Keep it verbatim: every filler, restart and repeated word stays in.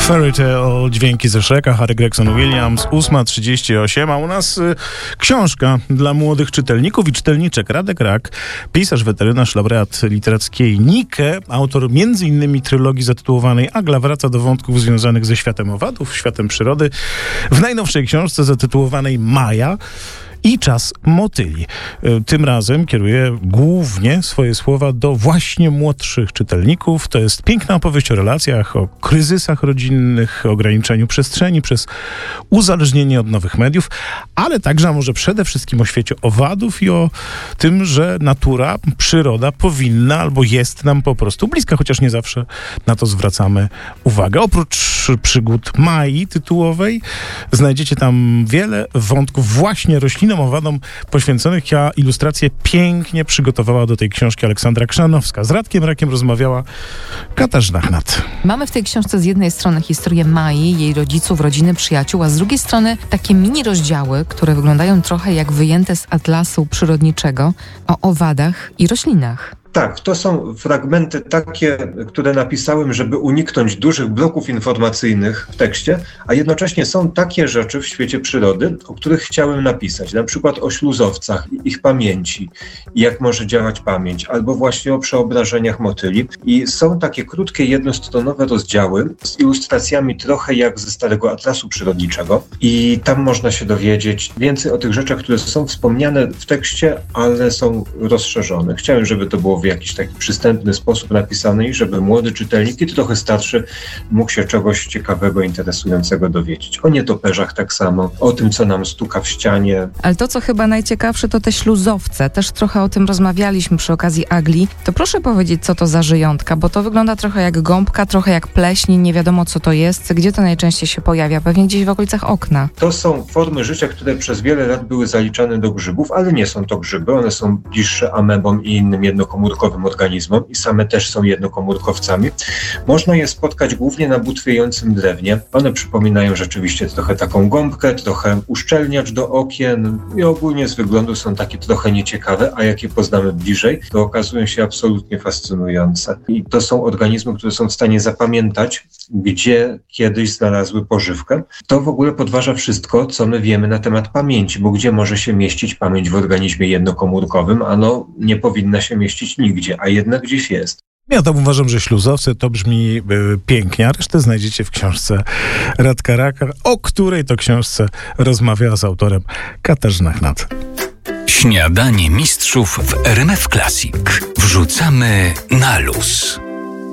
Fairy Tale, dźwięki ze Shreka, Harry Gregson Williams, ósma trzydzieści osiem, a u nas y, książka dla młodych czytelników i czytelniczek. Radek Rak, pisarz, weterynarz, laureat literackiej Nike, autor między innymi trylogii zatytułowanej Agla wraca do wątków związanych ze światem owadów, światem przyrody. W najnowszej książce zatytułowanej Maja i czas motyli. Tym razem kieruję głównie swoje słowa do właśnie młodszych czytelników. To jest piękna opowieść o relacjach, o kryzysach rodzinnych, o ograniczeniu przestrzeni przez uzależnienie od nowych mediów, ale także, a może przede wszystkim o świecie owadów i o tym, że natura, przyroda powinna albo jest nam po prostu bliska, chociaż nie zawsze na to zwracamy uwagę. Oprócz przygód Mai tytułowej znajdziecie tam wiele wątków właśnie roślinom, owadom poświęconych, a ilustrację pięknie przygotowała do tej książki Aleksandra Krzanowska. Z Radkiem Rakiem rozmawiała Katarzyna Chnat. Mamy w tej książce z jednej strony historię Mai, jej rodziców, rodziny, przyjaciół, a z drugiej strony takie mini rozdziały, które wyglądają trochę jak wyjęte z atlasu przyrodniczego o owadach i roślinach. Tak, to są fragmenty takie, które napisałem, żeby uniknąć dużych bloków informacyjnych w tekście, a jednocześnie są takie rzeczy w świecie przyrody, o których chciałem napisać, na przykład o śluzowcach, ich pamięci, jak może działać pamięć, albo właśnie o przeobrażeniach motyli. I są takie krótkie, jednostronowe rozdziały z ilustracjami trochę jak ze Starego Atlasu Przyrodniczego i tam można się dowiedzieć więcej o tych rzeczach, które są wspomniane w tekście, ale są rozszerzone. Chciałem, żeby to było w jakiś taki przystępny sposób napisany i żeby młody czytelnik i trochę starszy mógł się czegoś ciekawego, interesującego dowiedzieć. O nietoperzach tak samo, o tym, co nam stuka w ścianie. Ale to, co chyba najciekawsze, to te śluzowce. Też trochę o tym rozmawialiśmy przy okazji Agli. To proszę powiedzieć, co to za żyjątka, bo to wygląda trochę jak gąbka, trochę jak pleśń, nie wiadomo, co to jest. Gdzie to najczęściej się pojawia? Pewnie gdzieś w okolicach okna. To są formy życia, które przez wiele lat były zaliczane do grzybów, ale nie są to grzyby. One są bliższe amebom i innym jednokomórkowym organizmom i same też są jednokomórkowcami. Można je spotkać głównie na butwiejącym drewnie. One przypominają rzeczywiście trochę taką gąbkę, trochę uszczelniacz do okien i ogólnie z wyglądu są takie trochę nieciekawe, a jak je poznamy bliżej, to okazują się absolutnie fascynujące. I to są organizmy, które są w stanie zapamiętać, gdzie kiedyś znalazły pożywkę. To w ogóle podważa wszystko, co my wiemy na temat pamięci, bo gdzie może się mieścić pamięć w organizmie jednokomórkowym? Ano, nie powinna się mieścić nigdzie, a jednak gdzieś jest. Ja tam uważam, że śluzowce to brzmi y, pięknie, a resztę znajdziecie w książce Radka Raka, o której to książce rozmawiała z autorem Katarzyna Chnat. Śniadanie mistrzów w R M F Classic. Wrzucamy na luz.